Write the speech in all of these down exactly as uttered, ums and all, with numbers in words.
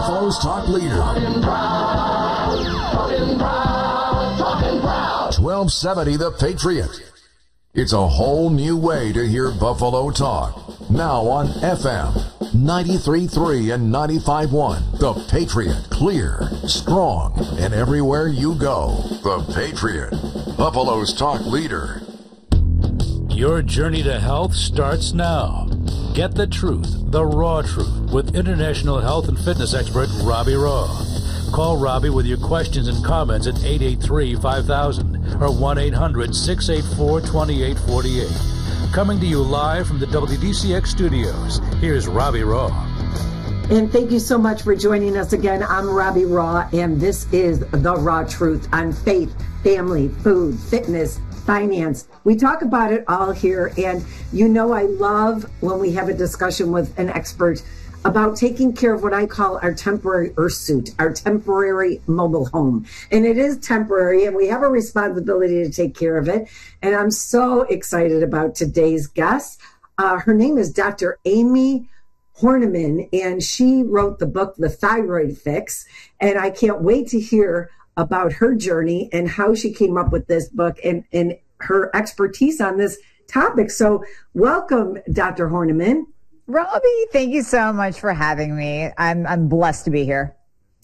Buffalo's talk leader. twelve seventy The Patriot. It's a whole new way to hear Buffalo talk. Now on F M ninety-three point three and ninety-five point one. The Patriot. Clear, strong, and everywhere you go. The Patriot. Buffalo's talk leader. Your journey to health starts now. Get the truth, the raw truth, with international health and fitness expert Robbie Raw. Call Robbie with your questions and comments at eight eight three, five thousand or one eight hundred, six eight four, two eight four eight. Coming to you live from the W D C X studios, here's Robbie Raw. And thank you so much for joining us again. I'm Robbie Raw, and this is The Raw Truth on faith, family, food, fitness, finance. We talk about it all here, and you know I love when we have a discussion with an expert about taking care of what I call our temporary earth suit, our temporary mobile home. And it is temporary, and we have a responsibility to take care of it. And I'm so excited about today's guest. Uh, her name is Doctor Amy Horniman, and she wrote the book, The Thyroid Fix. And I can't wait to hear about her journey and how she came up with this book and, and her expertise on this topic. So welcome, Doctor Horniman. Robbie, thank you so much for having me. I'm I'm blessed to be here.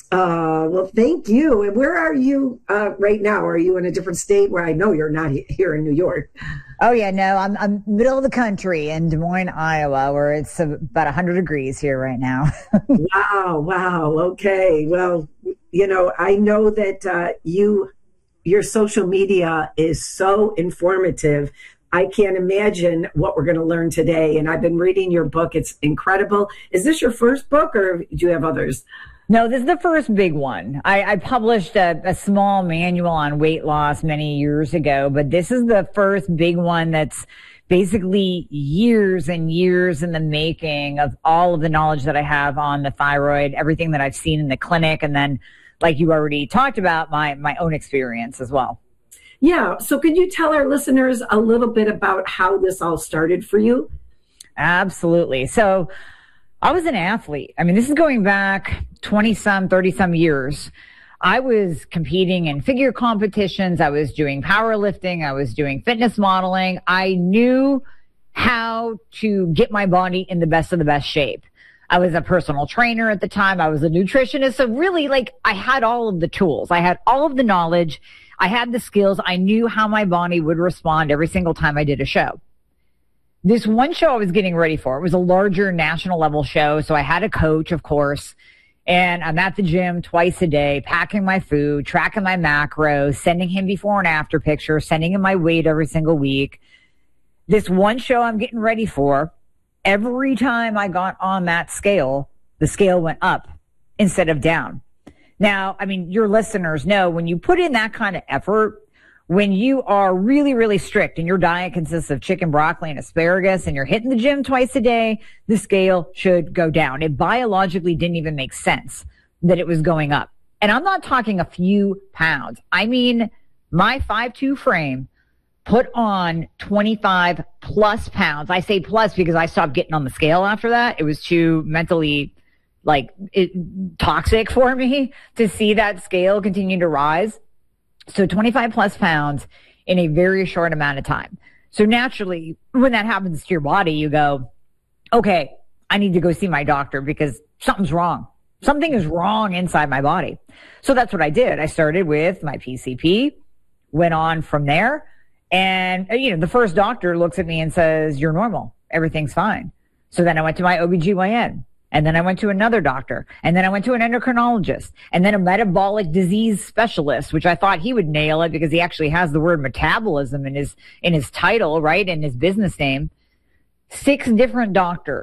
Uh, well, thank you. And where are you uh, right now? Are you in a different state where I know you're not he- here in New York? Oh, yeah, no, I'm I'm middle of the country in Des Moines, Iowa, where it's about one hundred degrees here right now. Wow, wow. Okay. Well, you know, I know that uh, you, your social media is so informative. I can't imagine what we're going to learn today. And I've been reading your book. It's incredible. Is this your first book, or do you have others? No, this is the first big one. I, I published a, a small manual on weight loss many years ago, but this is the first big one that's basically years and years in the making of all of the knowledge that I have on the thyroid, everything that I've seen in the clinic, and then, like you already talked about, my, my own experience as well. Yeah. So could you tell our listeners a little bit about how this all started for you? Absolutely. So I was an athlete. I mean, this is going back twenty some, thirty some years. I was competing in figure competitions. I was doing powerlifting. I was doing fitness modeling. I knew how to get my body in the best of the best shape. I was a personal trainer at the time. I was a nutritionist. So really, like, I had all of the tools. I had all of the knowledge. I had the skills. I knew how my body would respond every single time I did a show. This one show I was getting ready for, it was a larger national level show. So I had a coach, of course, and I'm at the gym twice a day, packing my food, tracking my macros, sending him before and after pictures, sending him my weight every single week. This one show I'm getting ready for, every time I got on that scale, the scale went up instead of down. Now, I mean, your listeners know when you put in that kind of effort, when you are really, really strict and your diet consists of chicken, broccoli, and asparagus, and you're hitting the gym twice a day, the scale should go down. It biologically didn't even make sense that it was going up. And I'm not talking a few pounds. I mean, my five two frame put on twenty-five plus pounds. I say plus because I stopped getting on the scale after that. It was too mentally like it, toxic for me to see that scale continue to rise. So twenty-five plus pounds in a very short amount of time. So naturally, when that happens to your body, you go, okay, I need to go see my doctor because something's wrong. Something is wrong inside my body. So that's what I did. I started with my P C P, went on from there. And, you know, the first doctor looks at me and says, you're normal. Everything's fine. So then I went to my O B G Y N. And then I went to another doctor. And then I went to an endocrinologist. And then a metabolic disease specialist, which I thought he would nail it because he actually has the word metabolism in his, in his title, right? In his business name. Six different doctors.